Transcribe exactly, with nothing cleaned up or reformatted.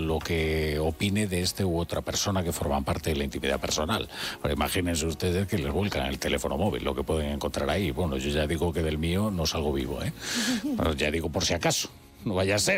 lo que opine de este u otra persona que forman parte de la intimidad personal. Pero imagínense ustedes que les vuelcan el teléfono móvil, lo que pueden encontrar ahí. Bueno, yo ya digo que del mío no salgo vivo, ¿eh? Pero ya digo por si acaso, no vaya a ser.